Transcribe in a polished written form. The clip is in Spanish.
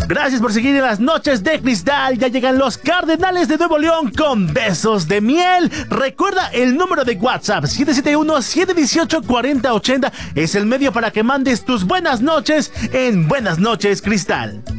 Gracias por seguir en las noches de cristal. Ya llegan los Cardenales de Nuevo León con besos de miel. Recuerda el número de WhatsApp 771-718-4080 es el medio para que mandes tus buenas noches en Buenas Noches Cristal.